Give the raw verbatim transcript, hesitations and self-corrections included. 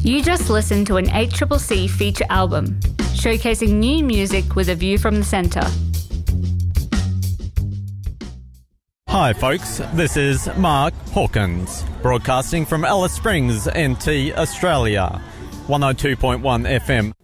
You just listened to an eight C C C feature album, showcasing new music with a view from the centre. Hi folks, this is Mark Hawkins, broadcasting from Alice Springs, N T, Australia, one oh two point one F M.